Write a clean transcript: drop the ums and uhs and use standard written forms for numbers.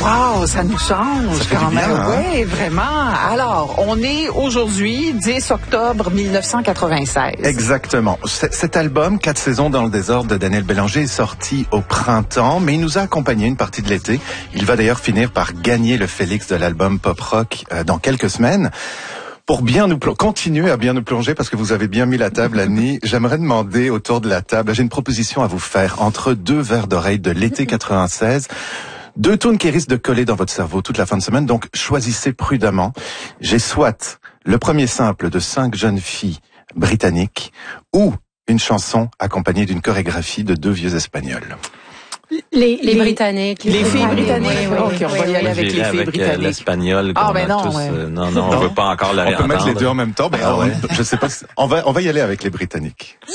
Wow, ça nous change Ça fait quand du bien, même. hein? Oui, vraiment. Alors, on est aujourd'hui 10 octobre 1996. Exactement. Cet album, 4 saisons dans le désordre de Daniel Bélanger, est sorti au printemps, mais il nous a accompagné une partie de l'été. Il va d'ailleurs finir par gagner le Félix de l'album pop rock dans quelques semaines. Pour bien continuer à bien nous plonger, parce que vous avez bien mis la table, Annie, j'aimerais demander autour de la table, j'ai une proposition à vous faire entre deux verres d'oreille de l'été 96. Deux tunes qui risquent de coller dans votre cerveau toute la fin de semaine, donc choisissez prudemment. J'ai soit le premier simple de 5 jeunes filles britanniques ou une chanson accompagnée d'une chorégraphie de 2 vieux Espagnols. Les Britanniques. Les filles britanniques. Oui, OK, on va y aller avec les filles britanniques. L'espagnol. Ah, ben non. Tous, Ouais. non, on veut pas encore la On peut réentendre. mettre les deux en même temps, mais Ah ouais. je sais pas. On va y aller avec les Britanniques.